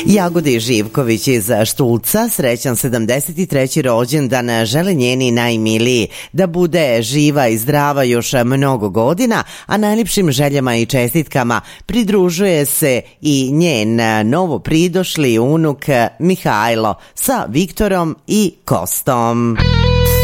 Jagodi Živković iz Štulca, srećan 73. rođendan, žele njeni najmiliji da bude živa i zdrava još mnogo godina, a najljepšim željama i čestitkama pridružuje se i njen novo pridošli unuk Mihajlo sa Viktorom i Kostom.